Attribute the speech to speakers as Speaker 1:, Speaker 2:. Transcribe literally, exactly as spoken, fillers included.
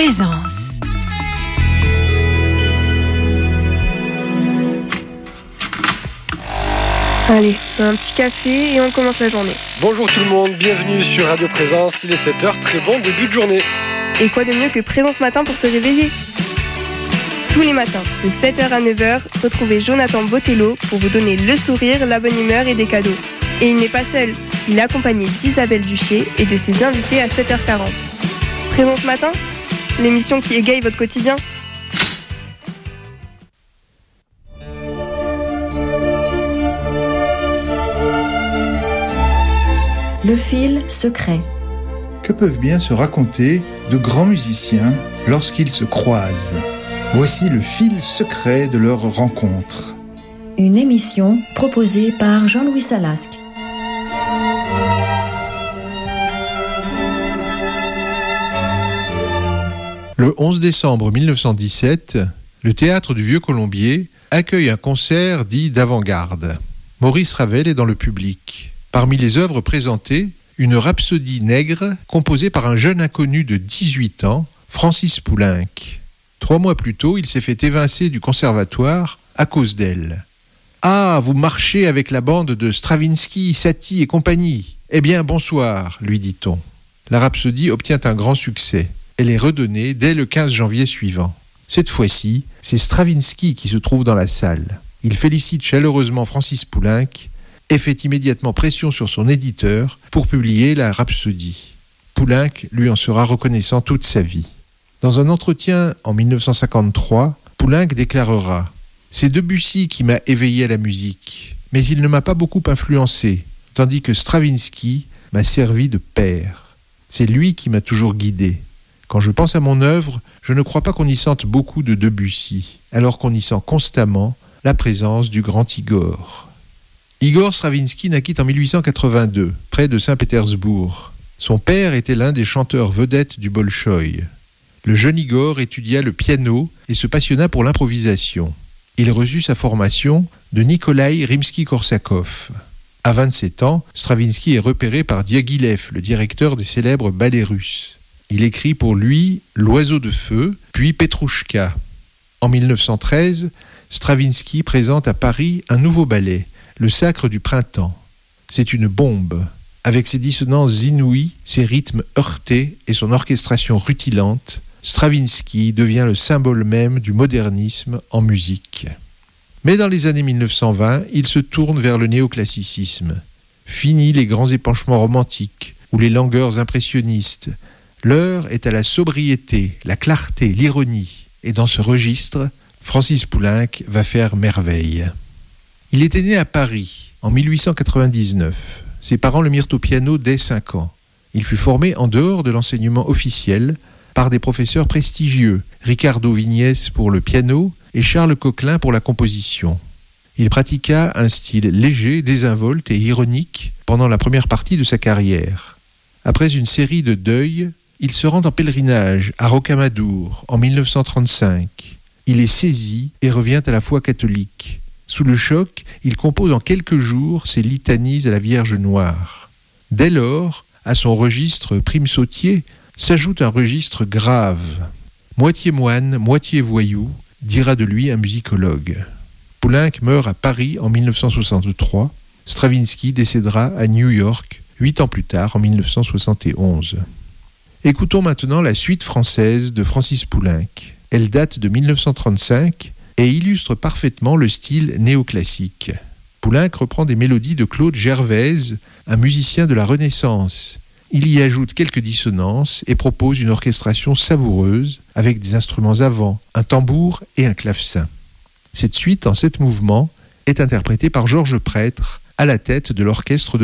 Speaker 1: Présence.
Speaker 2: Allez, un petit café et on commence la journée.
Speaker 3: Bonjour tout le monde, bienvenue sur Radio Présence, il est sept heures, très bon début de journée.
Speaker 2: Et quoi de mieux que Présence Matin pour se réveiller ? Tous les matins, de sept heures à neuf heures, retrouvez Jonathan Botello pour vous donner le sourire, la bonne humeur et des cadeaux. Et il n'est pas seul, il est accompagné d'Isabelle Duché et de ses invités à sept heures quarante. Présence Matin, l'émission qui égaye votre quotidien.
Speaker 4: Le fil secret.
Speaker 5: Que peuvent bien se raconter de grands musiciens lorsqu'ils se croisent ? Voici le fil secret de leur rencontre.
Speaker 4: Une émission proposée par Jean-Louis Salasque.
Speaker 6: Le onze décembre mille neuf cent dix-sept, le théâtre du Vieux-Colombier accueille un concert dit d'avant-garde. Maurice Ravel est dans le public. Parmi les œuvres présentées, une rhapsodie nègre composée par un jeune inconnu de dix-huit ans, Francis Poulenc. Trois mois plus tôt, il s'est fait évincer du conservatoire à cause d'elle. « Ah, vous marchez avec la bande de Stravinsky, Satie et compagnie. Eh bien, bonsoir, lui dit-on. » La rhapsodie obtient un grand succès. Elle est redonnée dès le quinze janvier suivant. Cette fois-ci, c'est Stravinsky qui se trouve dans la salle. Il félicite chaleureusement Francis Poulenc et fait immédiatement pression sur son éditeur pour publier la rhapsodie. Poulenc lui en sera reconnaissant toute sa vie. Dans un entretien en dix-neuf cent cinquante-trois, Poulenc déclarera « C'est Debussy qui m'a éveillé à la musique, mais il ne m'a pas beaucoup influencé, tandis que Stravinsky m'a servi de père. C'est lui qui m'a toujours guidé. Quand je pense à mon œuvre, je ne crois pas qu'on y sente beaucoup de Debussy, alors qu'on y sent constamment la présence du grand Igor. » Igor Stravinsky naquit en mille huit cent quatre-vingt-deux, près de Saint-Pétersbourg. Son père était l'un des chanteurs vedettes du Bolchoï. Le jeune Igor étudia le piano et se passionna pour l'improvisation. Il reçut sa formation de Nikolaï Rimsky-Korsakov. À vingt-sept ans, Stravinsky est repéré par Diaghilev, le directeur des célèbres ballets russes. Il écrit pour lui « L'oiseau de feu », puis « Petrouchka ». En mille neuf cent treize, Stravinsky présente à Paris un nouveau ballet, Le Sacre du Printemps. C'est une bombe. Avec ses dissonances inouïes, ses rythmes heurtés et son orchestration rutilante, Stravinsky devient le symbole même du modernisme en musique. Mais dans les années mille neuf cent vingt, il se tourne vers le néoclassicisme. Fini les grands épanchements romantiques ou les langueurs impressionnistes. L'heure est à la sobriété, la clarté, l'ironie. Et dans ce registre, Francis Poulenc va faire merveille. Il était né à Paris en mille huit cent quatre-vingt-dix-neuf. Ses parents le mirent au piano dès cinq ans. Il fut formé en dehors de l'enseignement officiel par des professeurs prestigieux, Ricardo Vignès pour le piano et Charles Coquelin pour la composition. Il pratiqua un style léger, désinvolte et ironique pendant la première partie de sa carrière. Après une série de deuils, il se rend en pèlerinage à Rocamadour en mille neuf cent trente-cinq. Il est saisi et revient à la foi catholique. Sous le choc, il compose en quelques jours ses litanies à la Vierge Noire. Dès lors, à son registre prime sautier, s'ajoute un registre grave. Moitié moine, moitié voyou, dira de lui un musicologue. Poulenc meurt à Paris en mille neuf cent soixante-trois. Stravinsky décédera à New York huit ans plus tard, en mille neuf cent soixante et onze. Écoutons maintenant la suite française de Francis Poulenc. Elle date de mille neuf cent trente-cinq et illustre parfaitement le style néoclassique. Poulenc reprend des mélodies de Claude Gervaise, un musicien de la Renaissance. Il y ajoute quelques dissonances et propose une orchestration savoureuse avec des instruments à vent, un tambour et un clavecin. Cette suite en sept mouvements est interprétée par Georges Prêtre à la tête de l'orchestre de